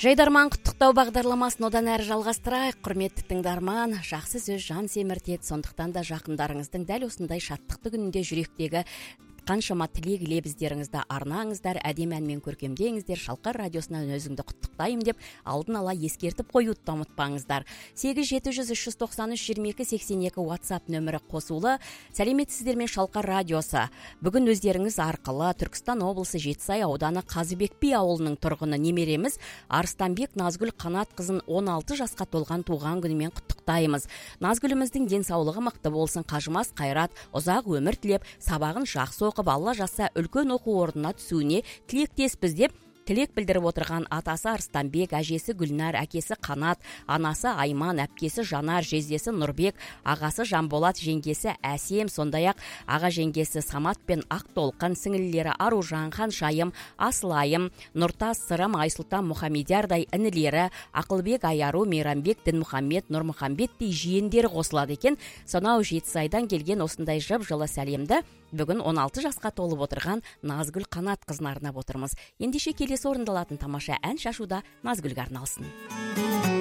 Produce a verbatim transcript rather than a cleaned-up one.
Жайдарман құттықтау бағдарламасын одан әрі жалғастырайық. Құрметті тыңдарман, жақсы сөз жан семіртеді, сондықтан да жақындарыңыздың дәл осындай шаттықты күнінде жүректегі қаншама тілек лебіздеріңізді арнаңыздар, әдемі әнмен көркемдеңіздер. Шалқар радиосынан өзіңді құттықтаймын деп алдын ала ескертіп қоюды да ұмытпаңыздар. сегіз жеті жүз үш жүз тоқсан үш жиырма екі сексен екі WhatsApp нөмірі қосулы. Сәлеметсіздер ме Шалқар радиосы. Бүгін өздеріңіз арқылы Түркістан облысы Жетісай ауданы Қазыбек би ауылының тұрғыны немереміз Арыстанбек Назгүл Қанатқызын он алты жасқа толған туған күнімен құттықтаймыз. Назгүліміздің денсаулығы мықты болсын, қажымас қайрат, ұзақ өмір тілеп, сабағын жақсы оқып, Алла жазса үлкен оқу орнына түсуіне тілектеспіз деп тілек білдіріп отырған атасы Арыстанбек, әжесі Гүлнар, әкесі Қанат, анасы Айман, әпкесі Жанар, жездесі Нұрбек, ағасы Жанболат, жеңгесі Әсем, сондай-ақ аға жеңгесі Самат пен Ақтолқын, сіңілілері Аружан, Ханшайым, Асылайым, Нұртас, Сырым, Айсұлтан, Мұхамедиярдай інілері, Ақылбек, Аяру, Мейрамбек, Дінмұхаммед, Нұрмұхамбеттей жиендері қосылады екен. Сонау Жетісайдан келген осындай жып жылы сәлемді бүгін он алты жасқа толып отырған Назгүл Қанатқызына арнап отырмыз. Ендеше келесі орындалатын тамаша ән шашуда Назгүлге арналсын.